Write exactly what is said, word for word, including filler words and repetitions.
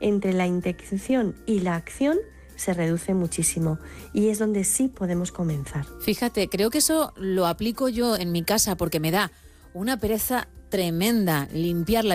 entre la intención y la acción se reduce muchísimo y es donde sí podemos comenzar. Fíjate, creo que eso lo aplico yo en mi casa porque me da una pereza tremenda limpiar la